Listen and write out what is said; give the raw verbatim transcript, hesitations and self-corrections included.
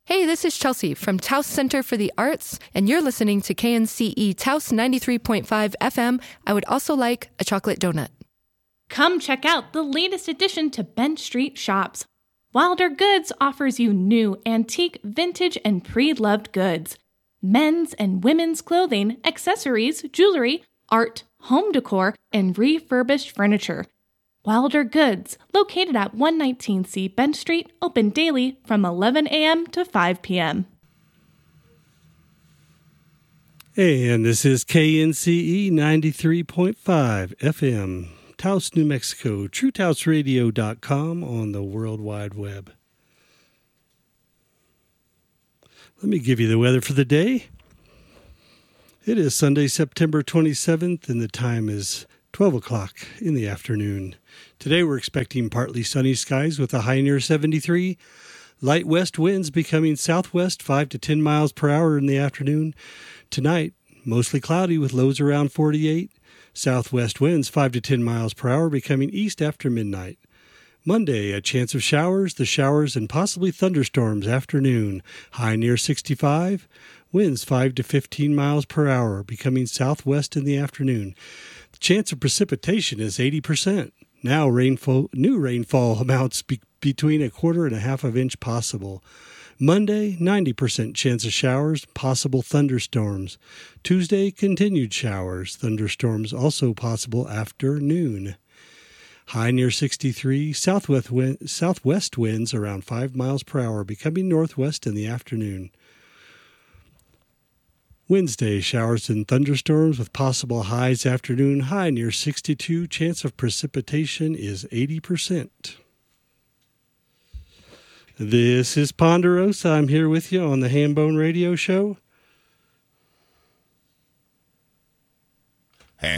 Hey, this is Chelsea from Taos Center for the Arts, and you're listening to K N C E Taos ninety-three point five F M. I would also like a chocolate donut. Come check out the latest addition to Bench Street Shops. Wilder Goods offers you new, antique, vintage, and pre-loved goods. Men's and women's clothing, accessories, jewelry, art, home decor, and refurbished furniture. Wilder Goods, located at one nineteen C Bench Street, open daily from eleven a.m. to five p.m. And this is K N C E ninety-three point five F M, Taos, New Mexico, true taos radio dot com on the World Wide Web. Let me give you the weather for the day. It is Sunday, September twenty-seventh, and the time is twelve o'clock in the afternoon. Today we're expecting partly sunny skies with a high near seventy-three. Light west winds becoming southwest five to ten miles per hour in the afternoon. Tonight, mostly cloudy with lows around forty-eight. Southwest winds five to ten miles per hour becoming east after midnight. Monday, a chance of showers, the showers and possibly thunderstorms afternoon. High near sixty-five. Winds five to fifteen miles per hour becoming southwest in the afternoon. The chance of precipitation is eighty percent. Now rainfall, new rainfall amounts be, between a quarter and a half of inch possible. Monday, ninety percent chance of showers, possible thunderstorms. Tuesday, continued showers, thunderstorms also possible after noon. High near sixty-three, southwest, wind, southwest winds around five miles per hour, becoming northwest in the afternoon. Wednesday, showers and thunderstorms with possible highs afternoon. High near sixty-two. Chance of precipitation is eighty percent. This is Ponderosa. I'm here with you on the Hambone Radio Show.